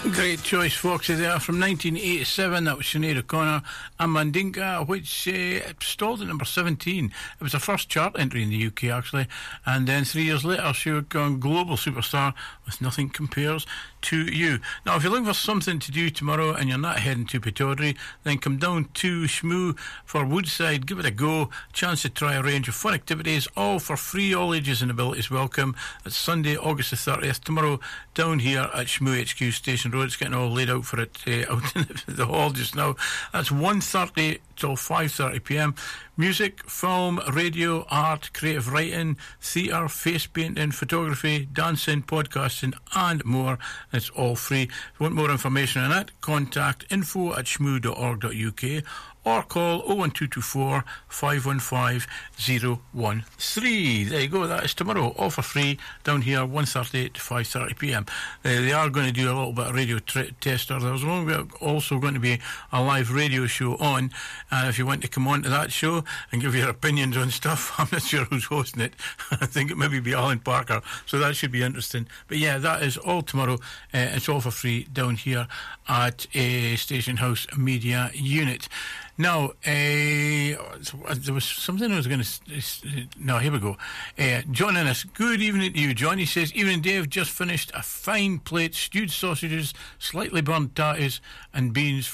Great choice, Foxy, there from 1987. That was Sinead O'Connor and Mandinka, which stalled at number 17. It was her first chart entry in the UK, actually. And then 3 years later, she would go on global superstar with Nothing Compares to You. Now, if you're looking for something to do tomorrow and you're not heading to Pittodrie, then come down to Shmoo for Woodside. Give it a go. Chance to try a range of fun activities, all for free. All ages and abilities welcome. It's Sunday, August the 30th. Tomorrow, down here at Shmoo HQ Station Road. It's getting all laid out for it out in the hall just now. That's 1:30 till 5:30pm. Music, film, radio, art, creative writing, theatre, face painting, photography, dancing, podcasting and more. It's all free. If you want more information on that, contact info@shmoo.org.uk or call 01224 515 013. There you go, that is tomorrow, all for free, down here, 1:30 to 5:30pm. They are going to do a little bit of radio tester. There's also going to be a live radio show on, and if you want to come on to that show and give your opinions on stuff, I'm not sure who's hosting it. I think it maybe be Alan Parker, so that should be interesting. But yeah, that is all tomorrow. It's all for free down here at Station House Media Unit. Now, there was something I was going to... No, here we go. John Ennis, good evening to you, John. He says, evening, Dave, just finished a fine plate, stewed sausages, slightly burnt tatties and beans